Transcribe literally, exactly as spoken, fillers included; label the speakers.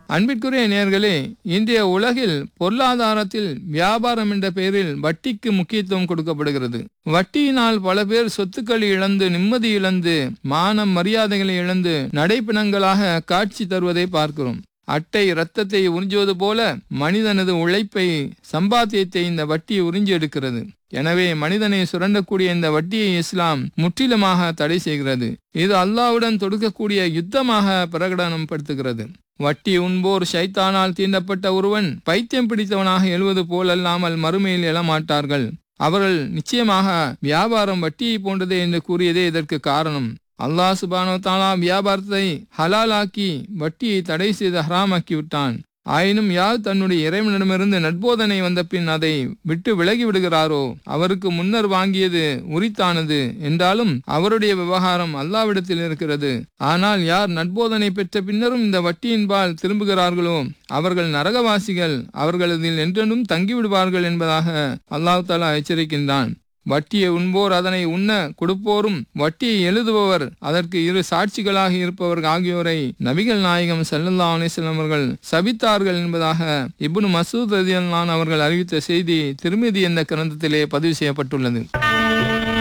Speaker 1: அன்பிற்குரிய நேயர்களே, இன்றைய உலகில் பொருளாதாரத்தில் வியாபாரம் என்ற பெயரில் வட்டிக்கு முக்கியத்துவம் கொடுக்கப்படுகிறது. வட்டியினால் பல பேர் சொத்துக்கள் இழந்து, நிம்மதி இழந்து, மானம் மரியாதைகளை இழந்து நடைப்பிணங்களாக காட்சி தருவதை பார்க்கிறோம். அட்டை இரத்தத்தை உறிஞ்சுவது போல மனிதனது உழைப்பை, சம்பாத்தியத்தை இந்த வட்டி உறிஞ்சி எடுக்கிறது. எனவே மனிதனை சுரண்டக்கூடிய இந்த வட்டியை இஸ்லாம் முற்றிலுமாக தடை செய்கிறது. இது அல்லாஹ்வுடன் தொடுக்கக்கூடிய யுத்தமாக பிரகடனம் படுத்துகிறது. வட்டி உண்போர் ஷைத்தானால் தீண்டப்பட்ட ஒருவன் பைத்தியம் பிடித்தவனாக எழுவது போலல்லாமல் மறுமையில் எழமாட்டார்கள். அவர்கள் நிச்சயமாக வியாபாரம் வட்டியை போன்றதே என்று கூறியதே இதற்கு காரணம். அல்லாஹ் சுப்ஹானஹு வ தஆலா வியாபாரத்தை ஹலாலாக்கி வட்டியை தடை செய்து ஹராமாக்கி விட்டான். ஆயினும் யார் தன்னுடைய இறைவனிடமிருந்து நட்போதனை வந்த பின் அதை விட்டு விலகி விடுகிறாரோ அவருக்கு முன்னர் வாங்கியது உரித்தானது என்றாலும் அவருடைய விவகாரம் அல்லாஹ்விடத்தில் இருக்கிறது. ஆனால் யார் நட்போதனை பெற்ற பின்னரும் இந்த வட்டியின்பால் திரும்புகிறார்களோ அவர்கள் நரகவாசிகள், அவர்களதில் என்றென்றும் தங்கிவிடுவார்கள் என்பதாக அல்லாஹ் தஆலா எச்சரிக்கின்றான். வட்டியை உண்போர் அதனை உண்ண கொடுப்போரும் வட்டியை எழுதுபவர் அதற்கு இரு சாட்சிகளாக இருப்பவர் ஆகியோரை நபிகள் நாயகம் ஸல்லல்லாஹு அலைஹி வஸல்லம் அவர்கள் சபித்தார்கள் என்பதாக இப்னு மஸ்ஊத் ரலியல்லாஹு அன்ஹு அவர்கள் அறிவித்த செய்தி திருமிதி என்ற கிரந்தத்திலே பதிவு செய்யப்பட்டுள்ளது.